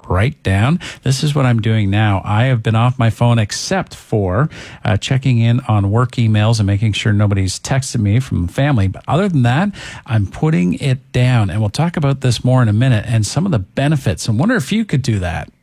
write down. This is what I'm doing now. I have been off my phone except for checking in on work emails and making sure nobody's texted me from family. But other than that, I'm putting it down. And we'll talk about this more in a minute and some of the benefits. I wonder if you could do that.